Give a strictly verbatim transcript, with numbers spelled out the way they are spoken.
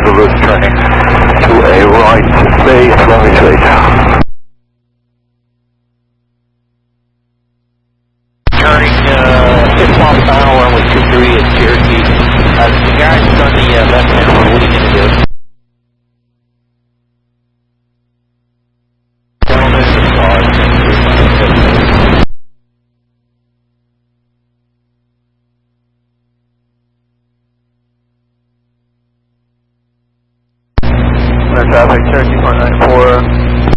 the route turning to a right, stay as long as you wait. Turning uh, six miles per hour, runway two three at Cherokee. Uh, the guys on the uh, left hand, what are you going to do? Gentlemen, the stars, traffic, Cherokee four nine four.